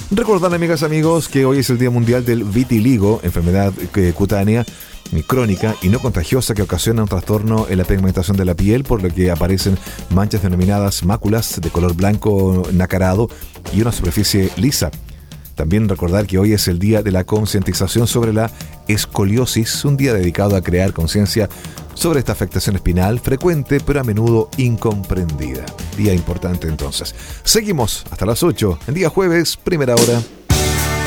Recordar, amigas, amigos, que hoy es el Día Mundial del Vitiligo, enfermedad cutánea crónica y no contagiosa que ocasiona un trastorno en la pigmentación de la piel, por lo que aparecen manchas denominadas máculas de color blanco nacarado y una superficie lisa. También recordar que hoy es el día de la concientización sobre la escoliosis, un día dedicado a crear conciencia sobre esta afectación espinal frecuente pero a menudo incomprendida. Día importante entonces. Seguimos hasta las 8, en día jueves, primera hora.